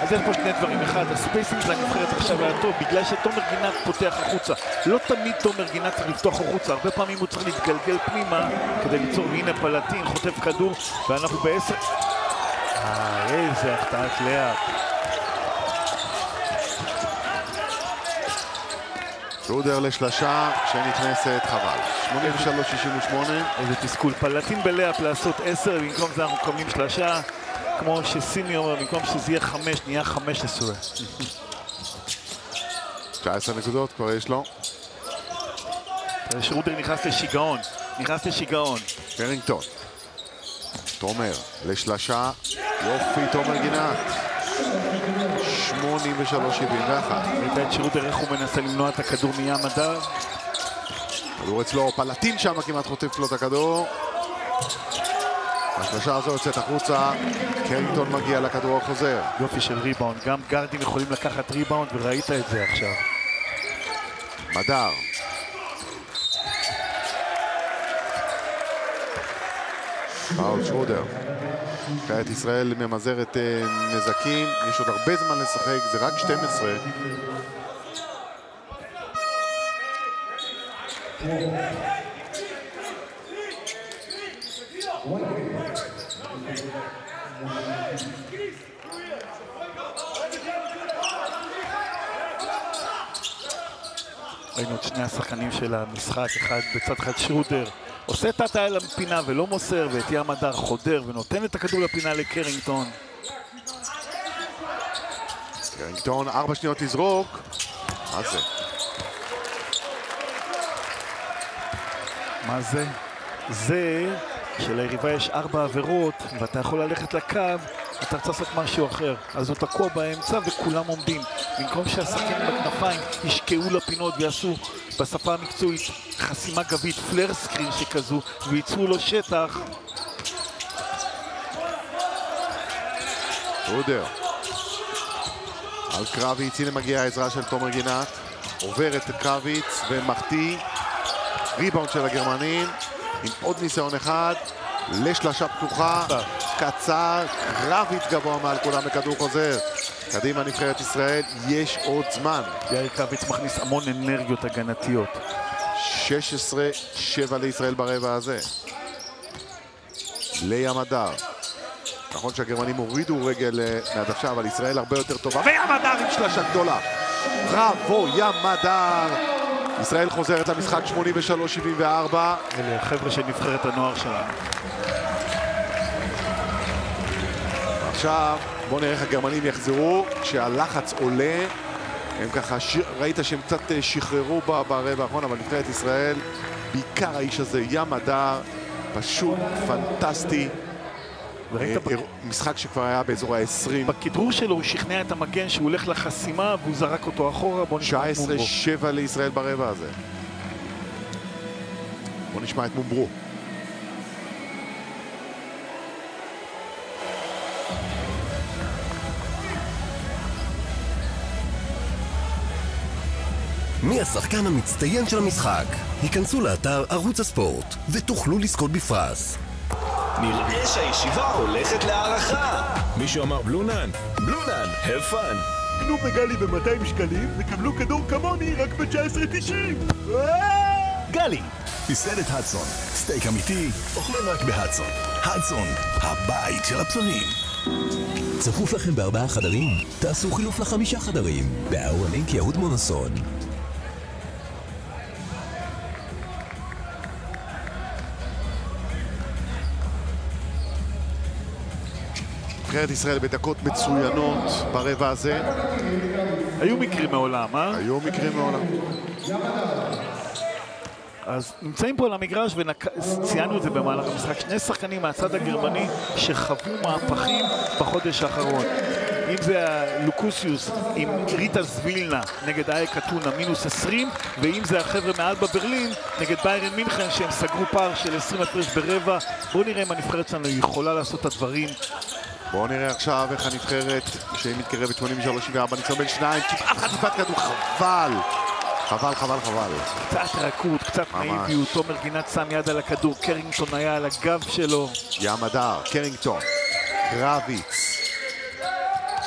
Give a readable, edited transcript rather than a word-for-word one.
אז יש פה שני דברים. אחד, הספייסינג של הנבחרת עכשיו היה טוב, בגלל שתומר גינת פותח החוצה. לא תמיד תומר גינת צריך לפתוח החוצה, הרבה פעמים הוא צריך להתגלגל פנימה כדי ליצור, והנה פלטין, חוטף כדור, ואנחנו ב10. איזה החטאת לאה. שודר לשלשה שנכנסת, חבל. 83-68. איזה תסכול. פלטין בלאפ לעשות 10, במקום זה אנחנו מקבלים שלשה. כמו שסימי אומר, במקום שזה יהיה 5, נהיה 15. 19 נקודות כבר יש לו. שודר נכנס לשיגעון. קרינגטון. תומר לשלשה. יופי, תומר גינת. 83-71. ראית את שודר איך הוא מנסה למנוע את הכדור מים הדר. כדור אצלו, פלטין שם כמעט חוטף לו את הכדור. השלשה הזו יוצאת החוצה, קרינגטון מגיע לכדור החוזר. יופי של ריבאונד, גם גארדים יכולים לקחת ריבאונד וראית את זה עכשיו. מדר. פאול שודר. כעת ישראל ממזערת נזקים, יש עוד הרבה זמן לשחק, זה רק 12. ראינו את שני השחקנים של המשחק, אחד בצד אחד שודר עושה תתה אל הפינה ולא מוסר, ואת ים הדר חודר ונותן את הכדור לפינה לקרינגטון. קרינגטון 4 שניות לזרוק. מה זה? מה זה? זה שליריבה יש 4 עבירות ואתה יכול ללכת לקו, אתה צריך לעשות משהו אחר, אז הוא תקוע באמצע וכולם עומדים. במקום שהשחקנים בכנפיים ישקעו לפינות ויעשו בשפה המקצועית חסימה גבית, פלר סקרין שכזו, וייצרו לו שטח. שודר על קרביץ, הנה מגיעה העזרה של תומר גינת, עובר את קרביץ ומחטיא. ריבאונד של הגרמנים עם עוד ניסיון אחד לשלשה פתוחה, קצר, קרביץ גבוה מעל כולם בכדור חוזר. קדימה נבחרת ישראל, יש עוד זמן. יאיר קרביץ מכניס המון אנרגיות הגנתיות. 16-7 לישראל ברבע הזה. לים הדר. נכון שהגרמנים הורידו רגל מהדוושה, אבל ישראל הרבה יותר טובה. וים הדר עם שלשה גדולה. בראבו, ים הדר. ישראל חוזרת למשחק 83-74. אלה החבר'ה של נבחרת הנוער שלנו. עכשיו בואו נראה איך הגרמנים יחזרו כשהלחץ עולה. הם ככה, ראית שהם קצת שחררו ברבע האחרון, אבל נבחרת ישראל, בעיקר האיש הזה, ים הדר, פשוט פנטסטי. משחק שכבר היה באזור ה-20. בכדרור שלו הוא שכנע את המגן שהוא הולך לחסימה והוא זרק אותו אחורה. 19-7 לישראל ברבע הזה. בואו נשמע את מומברו. מי השחקן המצטיין של המשחק? היכנסו לאתר ערוץ הספורט ותוכלו לזכות בפרס. נראה שהישיבה הולכת להערכה. מישהו אמר בלונן? בלונן, have fun. קנו בגלי ב-200 שקלים וקבלו כדור כמוני רק ב-19.90. גלי, מסעדת הדסון, סטייק אמיתי, אוכלים רק בהדסון. הדסון, הבית של הבשרים. צפוף לכם ב4 חדרים? תעשו חילוף ל5 חדרים. באהרונק יהוד מונוסון. נבחרת ישראל בדקות מצוינות ברבע הזה. היו מקרים מעולם, אה? היו מקרים מעולם. אז נמצאים פה על המגרש וציינו את זה במהלך המשחק. שני שחקנים מהצד הגרמני שחוו מהפכים בחודש האחרון. אם זה לוקוסיוס עם ריטה זבילנה נגד אייק אתונה -20, ואם זה החבר'ה מאלבה ברלין נגד ביירן מינכן שהם סגרו פער של 20 הפרש ברבע. בואו נראה אם הנבחרת שלנו יכולה לעשות את הדברים. בואו נראה עכשיו איך הנבחרת שהיא מתקרבת 83-74, ניצחון בין שניים, כמעט חטיפת כדור, חבל. קצת רכות, קצת נאיביות, תומר גינת שם יד על הכדור, קרינגטון היה על הגב שלו. ים הדר, קרינגטון, קרביץ.